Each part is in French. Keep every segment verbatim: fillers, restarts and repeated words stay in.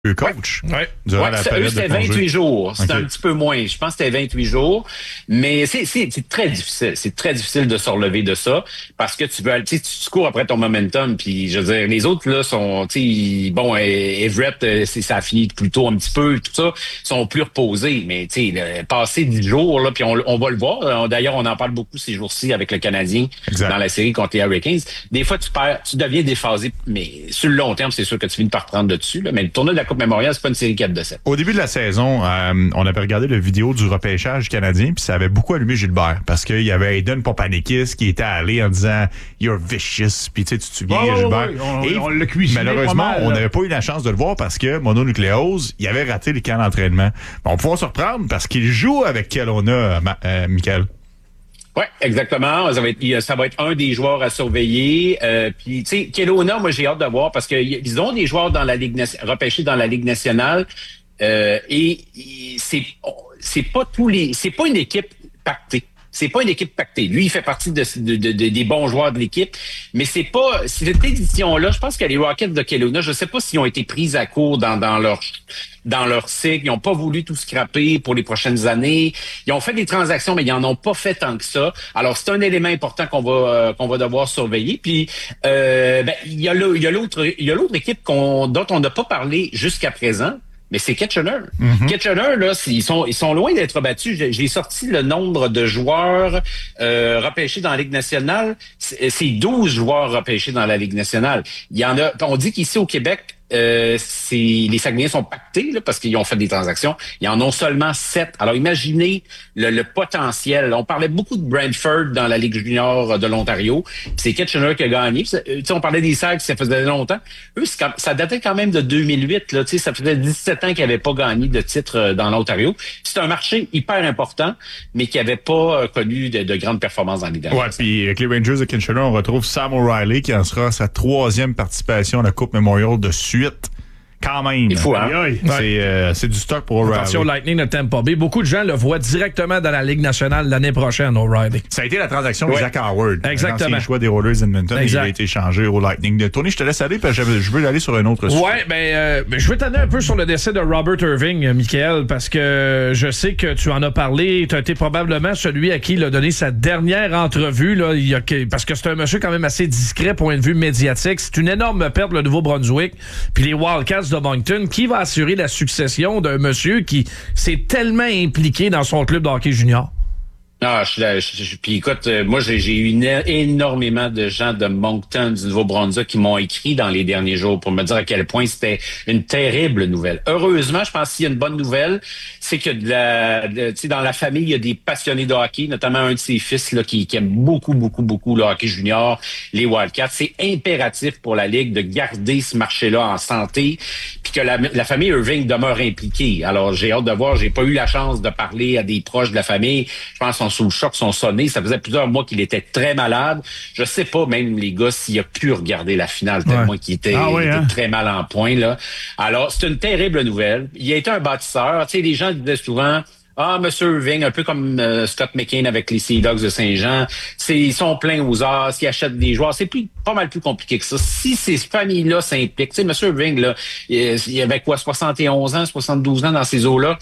le coach. Ouais. Durant ouais, la ça, période eux, c'était de congé. vingt-huit jours. C'était Okay. un petit peu moins. Je pense que c'était vingt-huit jours. Mais c'est, c'est, c'est très difficile. C'est très difficile de se relever de ça parce que tu veux, tu sais, tu cours après ton momentum. Puis, je veux dire, les autres, là, sont, tu sais, bon, Everett, c'est, ça a fini plus tôt un petit peu, tout ça, sont plus reposés. Mais, tu sais, passer dix jours, là, puis on, on va le voir. D'ailleurs, on en parle beaucoup ces jours-ci avec le Canadien exact. Dans la série contre les Hurricanes. Des fois, tu perds, tu deviens déphasé. Mais sur le long terme, c'est sûr que tu finis par reprendre de dessus, là. Mais le tournoi de la Coupe Memorial, c'est pas une série quatre de sept. Au début de la saison, euh, on avait regardé la vidéo du repêchage canadien, puis ça avait beaucoup allumé Gilbert, parce qu'il y avait Aiden Pompanekis qui était allé en disant « You're vicious », puis tu sais, tu te souviens, oh, Gilbert. Oui, on, Et on l'a cuisiné malheureusement, mal, on n'avait pas eu la chance de le voir parce que mononucléose, il avait raté les camps d'entraînement. On va pouvoir se reprendre parce qu'il joue avec Kelowna, euh, Michael. Oui, exactement. Ça va, être, ça va être un des joueurs à surveiller. Euh, puis, tu sais, Kelowna, moi, j'ai hâte de voir parce qu'ils ont des joueurs dans la Ligue repêchés dans la Ligue nationale euh, et, et c'est c'est pas tous les, c'est pas une équipe pactée. C'est pas une équipe pactée. Lui, il fait partie de, de, de, de des bons joueurs de l'équipe, mais c'est pas cette édition-là. Je pense que les Rockets de Kelowna, je sais pas s'ils ont été pris à court dans, dans leur dans leur cycle. Ils ont pas voulu tout scraper pour les prochaines années. Ils ont fait des transactions, mais ils en ont pas fait tant que ça. Alors c'est un élément important qu'on va euh, qu'on va devoir surveiller. Puis euh, ben il y a le, il y a l'autre il y a l'autre équipe qu'on dont on n'a pas parlé jusqu'à présent. Mais c'est Kitchener. Mm-hmm. Kitchener, là, ils sont, ils sont loin d'être battus. J'ai, j'ai sorti le nombre de joueurs euh, repêchés dans la Ligue nationale. C'est, c'est douze joueurs repêchés dans la Ligue nationale. Il y en a. On dit qu'ici au Québec, euh, c'est les Saguenayens sont pactés là, parce qu'ils ont fait des transactions. Ils en ont seulement sept. Alors imaginez le, le potentiel. On parlait beaucoup de Brantford dans la Ligue junior de l'Ontario. Puis c'est Kitchener qui a gagné. Puis, on parlait des Sags, ça faisait longtemps. Eux, c'est quand, ça datait quand même de deux mille huit. Là, ça faisait dix-sept ans qu'ils n'avaient pas gagné de titre dans l'Ontario. C'est un marché hyper important, mais qui n'avait pas connu de, de grandes performances dans les dernières Ouais, puis avec les Rangers de Kitchener, on retrouve Sam O'Reilly qui en sera à sa troisième participation à la Coupe Memorial de suite. Quand même. Il faut, hein? C'est, euh, c'est du stock pour O'Reilly. Attention, Lightning de Tampa Bay. Beaucoup de gens le voient directement dans la Ligue nationale l'année prochaine, O'Reilly. Ça a été la transaction de ouais. Zach Howard. Exactement. Le choix des Oilers Edmonton. Exact. Il a été échangé au Lightning. Tony, je te laisse aller parce que je veux aller sur un autre sujet. Ouais, ben, euh, ben, je veux t'amener un peu sur le décès de Robert Irving, euh, Michael, parce que je sais que tu en as parlé. Tu as été probablement celui à qui il a donné sa dernière entrevue, là, il y a, parce que c'est un monsieur quand même assez discret point de vue médiatique. C'est une énorme perte, le Nouveau-Brunswick. Puis les Wildcats de Moncton, qui va assurer la succession d'un monsieur qui s'est tellement impliqué dans son club de hockey junior? Ah, je, je, je, puis écoute, euh, moi j'ai, j'ai eu une, énormément de gens de Moncton, du Nouveau-Brunswick, qui m'ont écrit dans les derniers jours pour me dire à quel point c'était une terrible nouvelle. Heureusement, je pense qu'il y a une bonne nouvelle, c'est que de la, de, tu sais, dans la famille, il y a des passionnés de hockey, notamment un de ses fils là qui, qui aime beaucoup, beaucoup, beaucoup le hockey junior, les Wildcats. C'est impératif pour la Ligue de garder ce marché-là en santé, puis que la, la famille Irving demeure impliquée. Alors j'ai hâte de voir. J'ai pas eu la chance de parler à des proches de la famille. Je pense qu'on sous le choc, sont sonnés. Ça faisait plusieurs mois qu'il était très malade. Je sais pas, même les gars, s'il a pu regarder la finale, tellement ouais. qu'il était, ah oui, était hein? très mal en point, là. Alors, c'est une terrible nouvelle. Il a été un bâtisseur. Tu sais, les gens disaient souvent, ah, M. Irving, un peu comme euh, Scott McCain avec les Sea Dogs de Saint-Jean, c'est, ils sont pleins aux as, ils achètent des joueurs. C'est plus, pas mal plus compliqué que ça. Si ces familles-là s'impliquent, tu sais, M. Irving, là, il, il avait quoi, soixante et onze ans, soixante-douze ans dans ces eaux-là,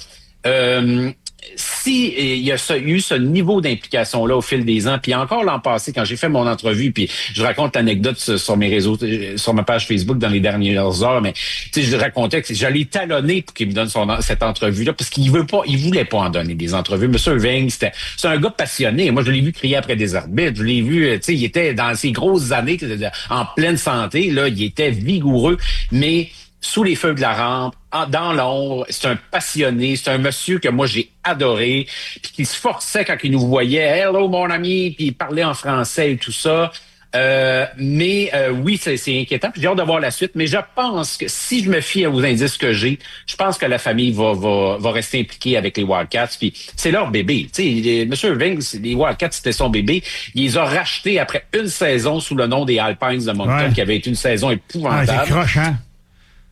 euh, si il y a ce, eu ce niveau d'implication-là au fil des ans, puis encore l'an passé, quand j'ai fait mon entrevue, puis je raconte l'anecdote sur mes réseaux, sur ma page Facebook dans les dernières heures, mais tu sais, je racontais que j'allais talonner pour qu'il me donne son, cette entrevue-là, parce qu'il veut pas, il voulait pas en donner des entrevues. Monsieur Irving, c'était, c'est un gars passionné. Moi, je l'ai vu crier après des arbitres, je l'ai vu, tu sais, il était dans ses grosses années, en pleine santé, là, il était vigoureux, mais sous les feux de la rampe, en, dans l'ombre, c'est un passionné, c'est un monsieur que moi j'ai adoré, puis qui se forçait quand il nous voyait, « Hello mon ami », puis il parlait en français et tout ça. Euh, mais euh, oui, c'est, c'est inquiétant. Puis j'ai hâte de voir la suite. Mais je pense que si je me fie aux indices que j'ai, je pense que la famille va va, va rester impliquée avec les Wildcats. Puis c'est leur bébé. Tu sais, M. Irving, les Wildcats, c'était son bébé. Il les a rachetés après une saison sous le nom des Alpines de Moncton, ouais. qui avait été une saison épouvantable. Ah, c'est croche, hein?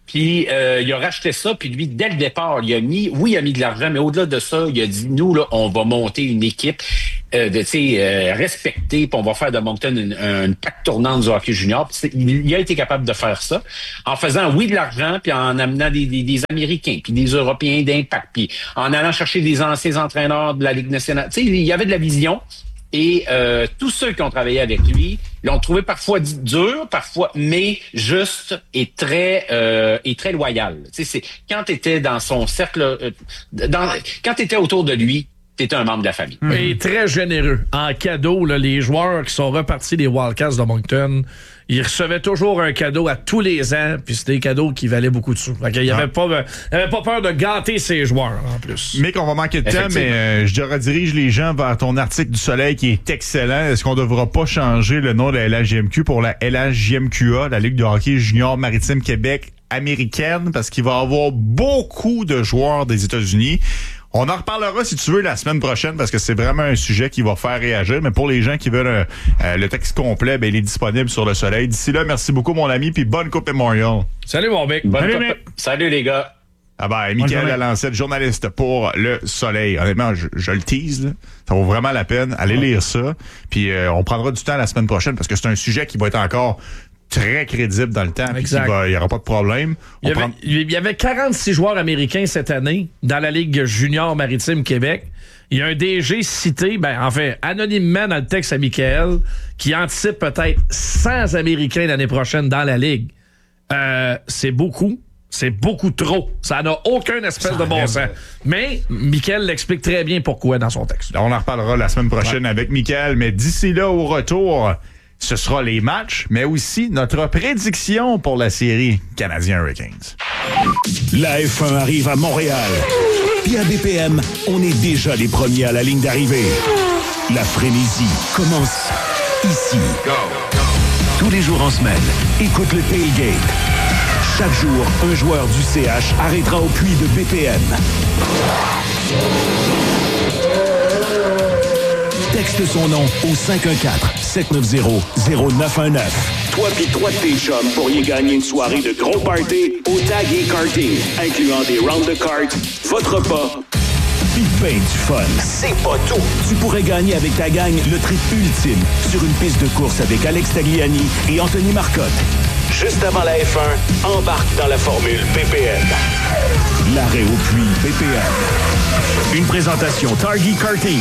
Puis euh, il a racheté ça, puis lui, dès le départ, il a mis, oui, il a mis de l'argent, mais au-delà de ça, il a dit, nous, là, on va monter une équipe euh, de, tu sais, euh, respectée, puis on va faire de Moncton une, une plaque tournante du hockey junior. Puis il, il a été capable de faire ça en faisant, oui, de l'argent, puis en amenant des, des, des Américains, puis des Européens d'impact, puis en allant chercher des anciens entraîneurs de la Ligue nationale. Tu sais, il y avait de la vision. Et euh, tous ceux qui ont travaillé avec lui l'ont trouvé parfois dur, parfois, mais juste et très euh, et très loyal. Tu sais, c'est quand tu étais dans son cercle, euh, dans, quand tu étais autour de lui, tu étais un membre de la famille. Et très généreux. En cadeau, là, les joueurs qui sont repartis des Wildcats de Moncton, ils recevaient toujours un cadeau à tous les ans, puis c'était des cadeaux qui valaient beaucoup de sous. Fait qu'il y avait, ah. pas, il avait pas peur de gâter ses joueurs, en plus. Mais qu'on va manquer de temps, mais euh, je redirige les gens vers ton article du Soleil qui est excellent. Est-ce qu'on ne devra pas changer le nom de la L H J M Q pour la L H J M Q A, la Ligue de hockey junior maritime Québec américaine, parce qu'il va y avoir beaucoup de joueurs des États-Unis. On en reparlera, si tu veux, la semaine prochaine, parce que c'est vraiment un sujet qui va faire réagir. Mais pour les gens qui veulent euh, le texte complet, ben, il est disponible sur le Soleil. D'ici là, merci beaucoup, mon ami, puis bonne Coupe Memorial. Salut, mon mec. Bonne Salut, coupe. mec. Salut, les gars. Ah ben, Michael Lalancette, journaliste pour le Soleil. Honnêtement, je, je le tease, là. Ça vaut vraiment la peine. Allez lire ça. Puis euh, on prendra du temps la semaine prochaine, parce que c'est un sujet qui va être encore très crédible dans le temps. Exact. Il n'y aura pas de problème. Il y, avait, prend... il y avait quarante-six joueurs américains cette année dans la Ligue junior maritime Québec. Il y a un D G cité, ben, en fait, anonymement dans le texte à Michael, qui anticipe peut-être cent Américains l'année prochaine dans la Ligue. Euh, c'est beaucoup. C'est beaucoup trop. Ça n'a aucun espèce ça de bon sens. Mais Michael l'explique très bien pourquoi dans son texte. On en reparlera la semaine prochaine ouais. avec Michael. Mais d'ici là, au retour, ce sera les matchs, mais aussi notre prédiction pour la série Canadiens-Hurricanes. La F un arrive à Montréal. Puis à B P M, on est déjà les premiers à la ligne d'arrivée. La frénésie commence ici. Go, go. Tous les jours en semaine, écoute le Tailgate. Chaque jour, un joueur du C H arrêtera au puits de B P M. Texte son nom au cinq un quatre, sept neuf zéro, zéro neuf un neuf. Toi pis trois de tes chums pourriez gagner une soirée de gros party au Tag et Karting, incluant des rounds de cartes, votre repas, pis ben du fun. C'est pas tout! Tu pourrais gagner avec ta gang le trip ultime sur une piste de course avec Alex Tagliani et Anthony Marcotte. Juste avant la F un, embarque dans la formule B P M. L'arrêt au puits B P M. Une présentation Target Karting.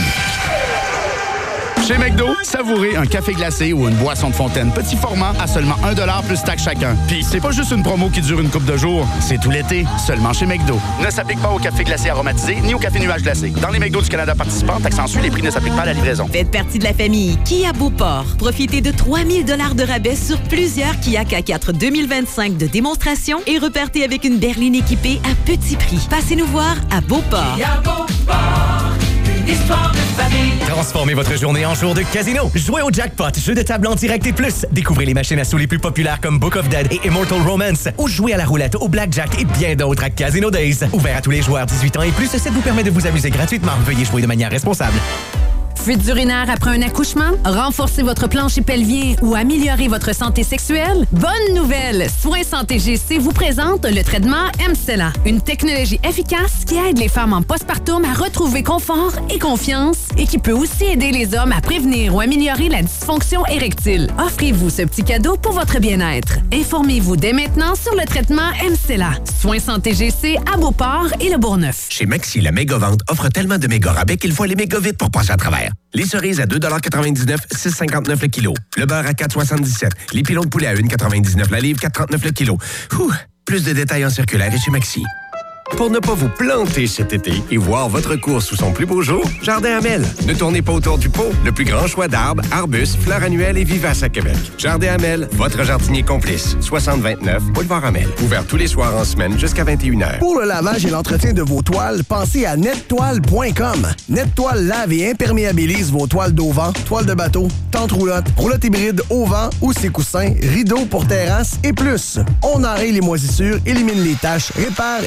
Chez McDo, savourez un café glacé ou une boisson de fontaine petit format à seulement un dollar plus taxe chacun. Puis c'est pas juste une promo qui dure une couple de jours, c'est tout l'été, seulement chez McDo. Ne s'applique pas au café glacé aromatisé ni au café nuage glacé. Dans les McDo du Canada participants, taxe en sus, les prix ne s'appliquent pas à la livraison. Faites partie de la famille Kia Beauport. Profitez de trois mille dollars de rabais sur plusieurs Kia K quatre deux mille vingt-cinq de démonstration et repartez avec une berline équipée à petit prix. Passez nous voir à Beauport. Kia Beauport. Histoire de famille. Transformez votre journée en jour de casino. Jouez au jackpot, jeu de table en direct et plus. Découvrez les machines à sous les plus populaires comme Book of Dead et Immortal Romance. Ou jouez à la roulette, au blackjack et bien d'autres à Casino Days. Ouvert à tous les joueurs dix-huit ans et plus, ça vous permet de vous amuser gratuitement. Veuillez jouer de manière responsable. Fuite urinaire après un accouchement? Renforcer votre plancher pelvien ou améliorer votre santé sexuelle? Bonne nouvelle! Soins Santé G C vous présente le traitement M-Cella, une technologie efficace qui aide les femmes en postpartum à retrouver confort et confiance et qui peut aussi aider les hommes à prévenir ou améliorer la dysfonction érectile. Offrez-vous ce petit cadeau pour votre bien-être. Informez-vous dès maintenant sur le traitement M-Cella. Soins Santé G C à Beauport et le Bourgneuf. Chez Maxi, la méga-vente offre tellement de méga rabais qu'il faut aller méga vite pour passer à travers. Les cerises à deux quatre-vingt-dix-neuf, six cinquante-neuf le kilo. Le beurre à quatre soixante-dix-sept. Les pilons de poulet à un quatre-vingt-dix-neuf la livre, quatre trente-neuf le kilo. Ouh, plus de détails en circulaire et chez Maxi. Pour ne pas vous planter cet été et voir votre course sous son plus beau jour, Jardin Hamel. Ne tournez pas autour du pot. Le plus grand choix d'arbres, arbustes, fleurs annuelles et vivaces à Québec. Jardin Hamel, votre jardinier complice. soixante vingt-neuf, Boulevard Hamel. Ouvert tous les soirs en semaine jusqu'à vingt et une heures. Pour le lavage et l'entretien de vos toiles, pensez à nettoile point com. Nettoile lave et imperméabilise vos toiles d'auvent, toiles de bateau, tentes roulottes, roulottes hybrides au vent ou ses coussins, rideaux pour terrasse et plus. On enraye les moisissures, élimine les taches, répare et protège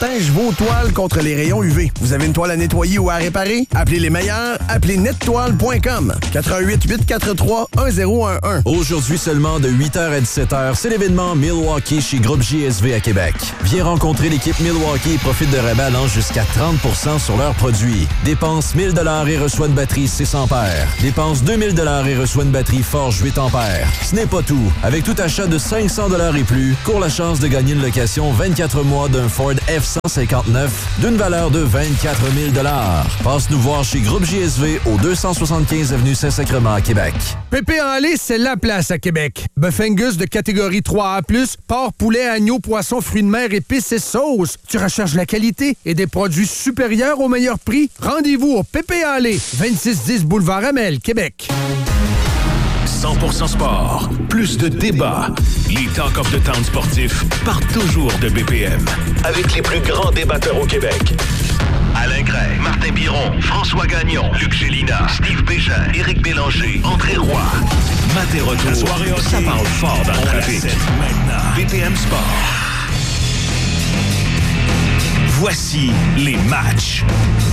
protège vos toiles contre les rayons U V. Vous avez une toile à nettoyer ou à réparer? Appelez les meilleurs. Appelez net toile point com. quatre un huit, huit quatre trois, un zéro un un. Aujourd'hui seulement de huit heures à dix-sept heures, c'est l'événement Milwaukee chez Groupe J S V à Québec. Viens rencontrer l'équipe Milwaukee et profite de rabais allant jusqu'à trente pour cent sur leurs produits. Dépense mille dollars et reçois une batterie six ampères. Dépense deux mille dollars et reçois une batterie Forge huit ampères. Ce n'est pas tout. Avec tout achat de cinq cents dollars et plus, cours la chance de gagner une location vingt-quatre mois d'un Ford F cent cinquante-neuf d'une valeur de vingt-quatre mille dollars. Passe nous voir chez Groupe J S V au deux cent soixante-quinze avenue Saint-Sacrement à Québec. Pépé en lait, c'est la place à Québec. Bœuf Angus de catégorie trois A plus, porc, poulet, agneau, poisson, fruits de mer, épices et sauces. Tu recherches la qualité et des produits supérieurs au meilleur prix? Rendez-vous au Pépé en lait, vingt-six dix boulevard Amel, Québec. cent pour cent sport, plus de débats. Les Talk of the Town sportifs partent toujours de B P M. Avec les plus grands débatteurs au Québec. Alain Gray, Martin Biron, François Gagnon, Luc Gélina, Steve Bégin, Éric Bélanger, André Roy. Mat et retour, ça parle fort dans le trafic. B P M Sport. Voici les matchs.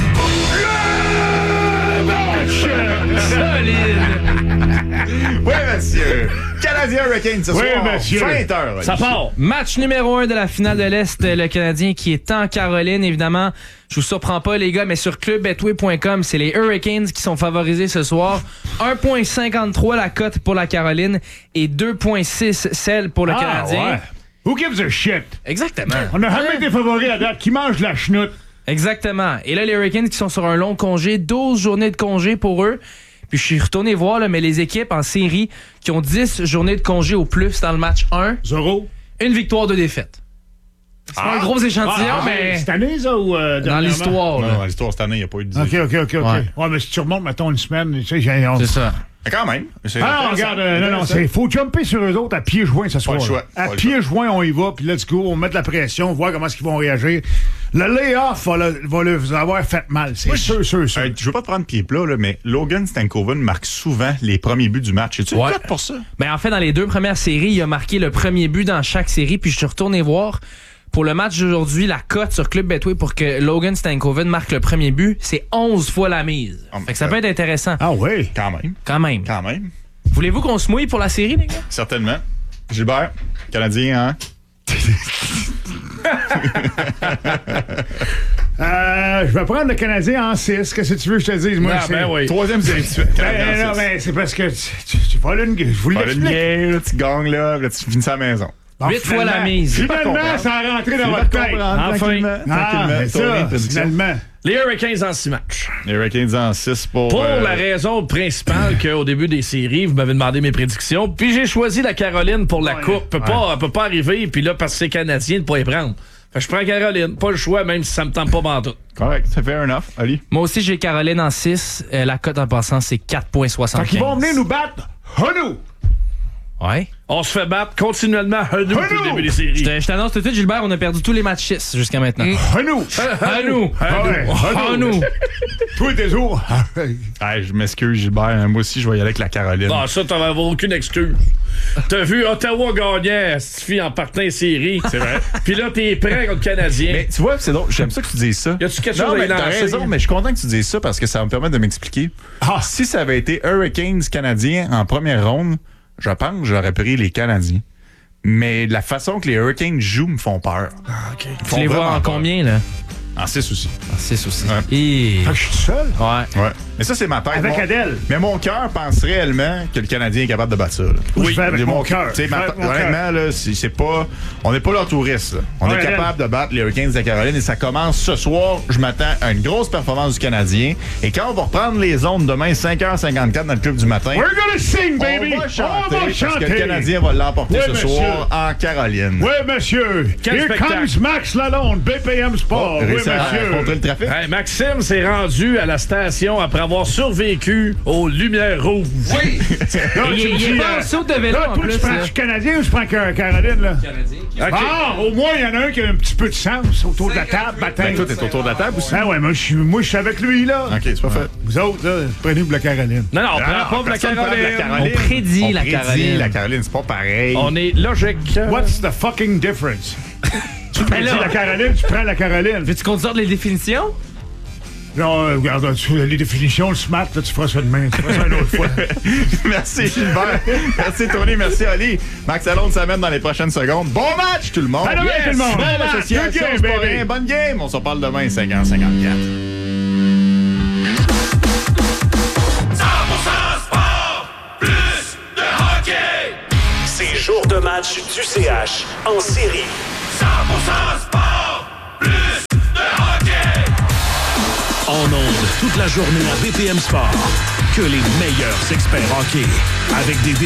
Oui, monsieur. Canadien Hurricane ce oui, soir. monsieur. vingt heures. Ça part. Match numéro un de la finale de l'Est, le Canadien qui est en Caroline, évidemment. Je vous surprends pas, les gars, mais sur club betway point com, c'est les Hurricanes qui sont favorisés ce soir. un virgule cinquante-trois la cote pour la Caroline et deux virgule six celle pour le ah, Canadien. Ouais. Who gives a shit? Exactement. On a jamais été favoris à date. Qui mange la chenoute? Exactement. Et là, les Hurricanes qui sont sur un long congé, douze journées de congé pour eux. Puis je suis retourné voir, là, mais les équipes en série qui ont dix journées de congé au plus dans le match un. Zéro. Une victoire, deux défaites. C'est ah. pas un gros échantillon, ah, mais... Cette année, ça, ou... Euh, dans l'histoire, Non, dans l'histoire, cette année, il n'y a pas eu de dix. OK, OK, OK, OK. Ouais, ouais mais si tu remontes, mettons, une semaine, tu sais, j'ai... On... C'est ça. Mais quand même. Ah non, regarde, euh, non, non, il faut jumper sur eux autres à pieds joints ce soir. Pas le choix. À pas pieds joints, on y va, puis let's go, on met de la pression, voir comment est-ce qu'ils vont réagir. Le lay-off va, le, va le, vous avoir fait mal, c'est Moi, sûr, sûr, sûr. Euh, je veux pas te prendre pied plat, là, mais Logan Stankoven marque souvent les premiers buts du match. Es-tu ouais. pour ça? Ben, en fait, dans les deux premières séries, il a marqué le premier but dans chaque série, puis je suis retourné voir. Pour le match d'aujourd'hui, la cote sur Club Betway pour que Logan Stankoven marque le premier but, c'est onze fois la mise. Oh, fait que ça peut être intéressant. Ah oui? Quand même. Quand même. Quand même. Voulez-vous qu'on se mouille pour la série, les gars? Certainement. Gilbert, Canadien, hein? euh, je vais prendre le Canadien en six. Qu'est-ce que tu veux que je te dise? Moi, ah, ben oui. Troisième série. Ben, non, mais c'est parce que tu, tu, tu voles une... Je vous l'explique. une game, là, tu gagnes, là, là, tu finis à la maison. Bon, huit fois la mise. Finalement, ça a rentré dans votre tête. Enfin. Ah, ça, finalement. Les Hurricanes en six matchs. Les Hurricanes en six pour... Pour euh... la raison principale qu'au début des séries, vous m'avez demandé mes prédictions, puis j'ai choisi la Caroline pour la ouais, coupe. Peut, ouais. pas, peut pas arriver, puis là, parce que c'est Canadien, de pas y prendre. Fait que je prends Caroline. Pas le choix, même si ça me tente pas pantoute. Correct, c'est fair enough. Ali? Moi aussi, j'ai Caroline en six. Euh, la cote en passant, c'est quatre virgule soixante-quinze. Fait qu'ils vont venir nous battre. Hunou! Ouais. On se fait battre continuellement Hunou depuis le début des séries. Je t'annonce tout de suite, Gilbert, on a perdu tous les matchs six jusqu'à maintenant. Hunou! Hunou! Hunou! Tous les jours. Hey, je m'excuse, Gilbert. Moi aussi, je vais y aller avec la Caroline. Ah, ça, t'en vas avoir aucune excuse. T'as vu Ottawa gagner Stifi en partant des séries. C'est vrai. Puis là, t'es prêt contre le Canadien. Mais tu vois, c'est drôle. J'aime ça que tu dises ça. Y a-tu quelque chose non, à mais t'as lancer? raison, mais je suis content que tu dises ça parce que ça va me permettre de m'expliquer. Ah. Si ça avait été Hurricanes Canadiens en première ronde, je pense que j'aurais pris les Canadiens. Mais la façon que les Hurricanes jouent me font peur. Ah, OK. Tu les vois en combien, là? En six aussi. En six aussi. Ouais. Et... Ah, je suis seul? Ouais. Ouais. Mais ça, c'est ma tête. Avec mon... Adèle. Mais mon cœur pense réellement que le Canadien est capable de battre ça. Là. Oui, je vais avec mon cœur. Honnêtement, là, c'est, c'est pas... on n'est pas leurs touristes. Là. On ouais, est capable de battre les Hurricanes de Caroline et ça commence ce soir. Je m'attends à une grosse performance du Canadien. Et quand on va reprendre les ondes demain, cinq heures cinquante-quatre dans le club du matin, We're gonna sing, baby! On va chanter, on va parce chanter. que le Canadien va l'emporter oui, ce monsieur. soir en Caroline. Oui, monsieur. Quel Here spectacle. comes Max Lalonde, B P M Sport. Oh, oui, monsieur. Contre le trafic. Hey, Maxime s'est rendu à la station après avoir survécu aux lumières rouges. Oui! Il, il, il est pas en saut de vélo là, en toi, plus. Tu prends du Canadien ou tu prends Caroline, là? Canadien. Okay. Ah, au moins, il y en a un qui a un petit peu de sens autour de la table. Ben, toi, t'es autour de la table aussi? Ah ouais, moi, je suis, moi, je suis avec lui, là. OK, c'est pas fait. Vous autres, là, prenez pour la Caroline. Non, non, on Ah, prend pas la Caroline. la Caroline. On prédit on la prédit Caroline. la Caroline, c'est pas pareil. On est logique. What's the fucking difference? Tu ben là, la Caroline, tu prends la Caroline. Veux-tu qu'on te sorte les définitions? Non, euh, regarde, tu, les définitions, le smart, là, tu feras ça demain. Tu feras ça une autre fois. Merci, Gilbert. Merci, Tony. Merci, Ali. Max Alonde s'amène dans les prochaines secondes. Bon match, tout le monde. Allô, yes. Tout le monde. Bonne Bon association, match. Good game, c'est pas baby. rien. Bonne game. On se parle demain, cinq heures cinquante-quatre. cent pour cent sport, plus de hockey. C'est jour de match du C H en série. cent pour cent sport, plus de hockey. En ondes, toute la journée à B P M Sport. Que les meilleurs experts hockey. Avec des